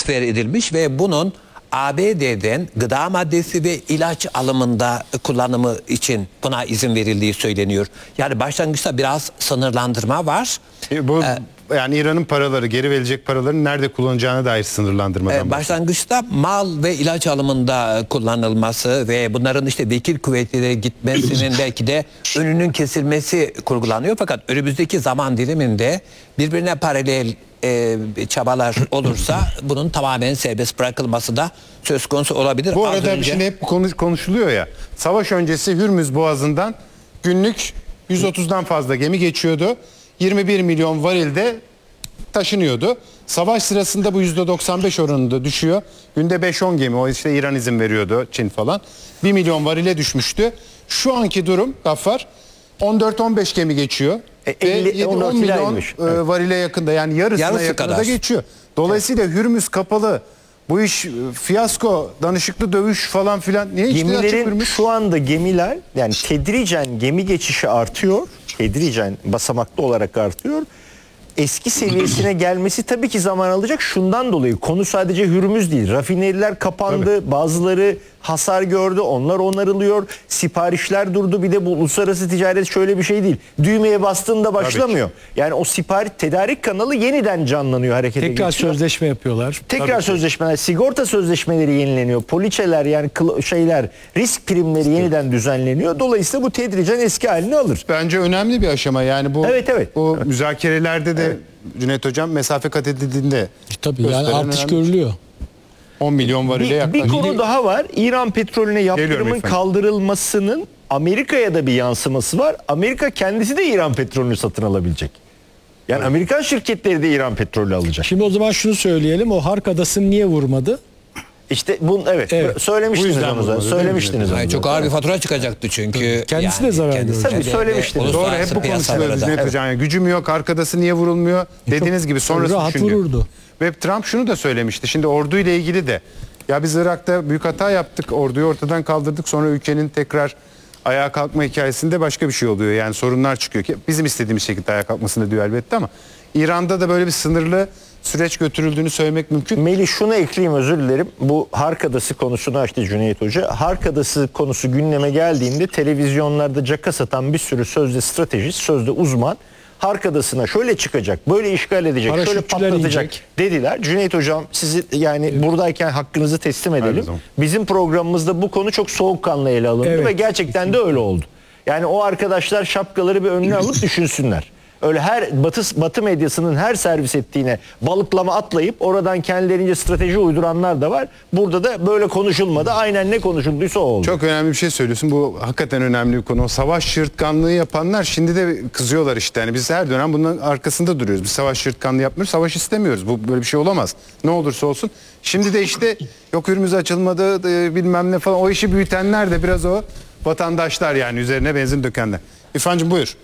transfer edilmiş ve bunun ABD'den gıda maddesi ve ilaç alımında kullanımı için buna izin verildiği söyleniyor. Yani başlangıçta biraz sınırlandırma var. Yani İran'ın paraları, geri verilecek paraların nerede kullanacağına dair sınırlandırmadan başlangıçta mal ve ilaç alımında kullanılması ve bunların işte vekil kuvvetlere gitmesinin belki de önünün kesilmesi kurgulanıyor. Fakat önümüzdeki zaman diliminde birbirine paralel çabalar olursa bunun tamamen serbest bırakılması da söz konusu olabilir. Bu arada şimdi hep konuşuluyor ya, savaş öncesi Hürmüz Boğazı'ndan günlük 130'dan fazla gemi geçiyordu. 21 milyon varilde taşınıyordu. Savaş sırasında bu %95 oranında düşüyor. Günde 5-10 gemi, o işte İran izin veriyordu, Çin falan. 1 milyon varile düşmüştü. Şu anki durum Gaffar, 14-15 gemi geçiyor. 10 milyon varile yakında, yani yarısına yakında da geçiyor. Dolayısıyla Hürmüz kapalı. Bu iş fiyasko, danışıklı dövüş falan filan. Niye gemilerin şu anda gemiler, yani tedricen gemi geçişi artıyor. Tedricen basamaklı olarak artıyor. Eski seviyesine gelmesi tabii ki zaman alacak. Şundan dolayı konu sadece Hürmüz değil. Rafineriler kapandı. Tabii. Bazıları hasar gördü. Onlar onarılıyor. Siparişler durdu. Bir de bu uluslararası ticaret şöyle bir şey değil. Düğmeye bastığında başlamıyor. Yani o sipariş tedarik kanalı yeniden canlanıyor, harekete geçiyor. Tekrar sözleşme yapıyorlar. Tekrar sözleşmeler, sigorta sözleşmeleri yenileniyor. Poliçeler, yani risk primleri yeniden düzenleniyor. Dolayısıyla bu tedricen eski halini alır. Bence önemli bir aşama. Yani bu bu müzakerelerde de Cüneyt Hocam mesafe kat edildiğinde tabii yani artış görülüyor. 10 milyon varile yaklaşık. Bir konu daha var. İran petrolüne yaptırımın kaldırılmasının Amerika'ya da bir yansıması var. Amerika kendisi de İran petrolünü satın alabilecek. Yani Amerikan şirketleri de İran petrolü alacak. Şimdi o zaman şunu söyleyelim. O Hark Adası'nı niye vurmadı? İşte söylemiştiniz onu. Söylemiştiniz onu. Çok ağır bir fatura çıkacaktı çünkü. Kendisi de zarar gördü. Tabii söylemiştiniz. Doğru, hep bu konuşuluyor Cüneyt Hocam. Yani gücüm yok, arkadası niye vurulmuyor? Dediğiniz gibi sonrası rahat düşünüyor. vururdu. Ve Trump şunu da söylemişti. Şimdi orduyla ilgili de, ya biz Irak'ta büyük hata yaptık, orduyu ortadan kaldırdık, sonra ülkenin tekrar ayağa kalkma hikayesinde başka bir şey oluyor. Yani sorunlar çıkıyor ki bizim istediğimiz şekilde ayağa kalkmasını diyor elbette, ama İran'da da böyle bir sınırlı süreç götürüldüğünü söylemek mümkün. Melih, şunu ekleyeyim, özür dilerim. Bu Hark Adası konusunu açtı Cüneyt Hoca. Hark Adası konusu gündeme geldiğinde televizyonlarda caka satan bir sürü sözde stratejist, sözde uzman Hark Adası'na şöyle çıkacak, böyle işgal edecek, şöyle patlatacak dediler. Cüneyt Hocam, sizi yani buradayken hakkınızı teslim edelim. Bizim programımızda bu konu çok soğukkanlı ele alındı ve gerçekten de öyle oldu. Yani o arkadaşlar şapkaları bir önüne alıp düşünsünler. Öyle her Batı medyasının her servis ettiğine balıklama atlayıp oradan kendilerince strateji uyduranlar da var. Burada da böyle konuşulmadı. Aynen ne konuşulduysa o oldu. Çok önemli bir şey söylüyorsun. Bu hakikaten önemli bir konu. O savaş şırtkanlığı yapanlar şimdi de kızıyorlar işte. Yani biz her dönem bunun arkasında duruyoruz. Biz savaş şırtkanlığı yapmıyoruz. Savaş istemiyoruz. Bu böyle bir şey olamaz. Ne olursa olsun. Şimdi de işte yok Hürmüz açılmadı bilmem ne falan. O işi büyütenler de biraz o vatandaşlar, yani üzerine benzin dökenler. İrfancığım buyur.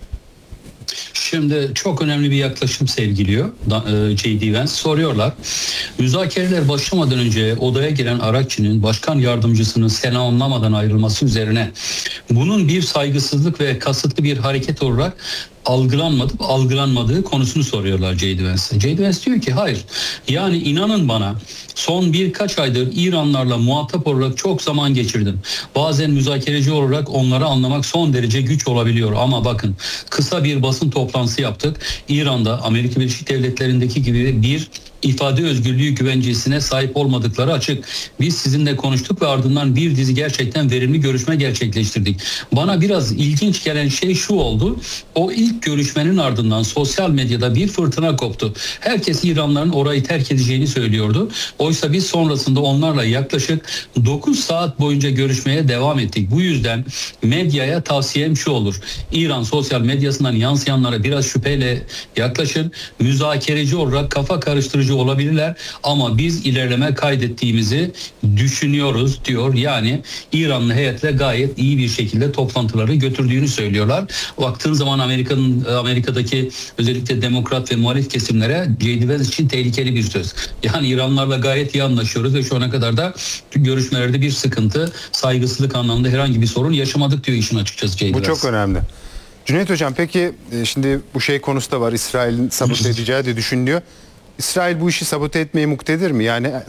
Şimdi çok önemli bir yaklaşım sergiliyor J.D. Vance. Soruyorlar, müzakereler başlamadan önce odaya giren Arakçı'nın başkan yardımcısının selamlamadan ayrılması üzerine bunun bir saygısızlık ve kasıtlı bir hareket olarak algılanmadığı konusunu soruyorlar J.D. Vance'e. J.D. Vance diyor ki hayır, yani inanın bana son birkaç aydır İranlarla muhatap olarak çok zaman geçirdim. Bazen müzakereci olarak onları anlamak son derece güç olabiliyor, ama bakın kısa bir basın toplantısı yaptık. İran'da Amerika Birleşik Devletleri'ndeki gibi bir ifade özgürlüğü güvencesine sahip olmadıkları açık. Biz sizinle konuştuk ve ardından bir dizi gerçekten verimli görüşme gerçekleştirdik. Bana biraz ilginç gelen şey şu oldu. O ilk görüşmenin ardından sosyal medyada bir fırtına koptu. Herkes İranlıların orayı terk edeceğini söylüyordu. Oysa biz sonrasında onlarla yaklaşık 9 saat boyunca görüşmeye devam ettik. Bu yüzden medyaya tavsiyem şu olur. İran sosyal medyasından yansıyanlara biraz şüpheyle yaklaşın. Müzakereci olarak kafa karıştırıcı olabilirler, ama biz ilerleme kaydettiğimizi düşünüyoruz diyor. Yani İranlı heyetle gayet iyi bir şekilde toplantıları götürdüğünü söylüyorlar. Baktığın zaman Amerika'daki özellikle demokrat ve muhalif kesimlere J.D. Vance için tehlikeli bir söz. Yani İranlarla gayet iyi anlaşıyoruz ve şu ana kadar da görüşmelerde bir sıkıntı, saygısızlık anlamında herhangi bir sorun yaşamadık diyor işin açıkçası J.D. Vance. Bu çok önemli. Cüneyt Hocam, peki şimdi bu şey konusu da var. İsrail'in sabote edeceği de düşünülüyor. İsrail bu işi sabote etmeye muktedir mi? Yani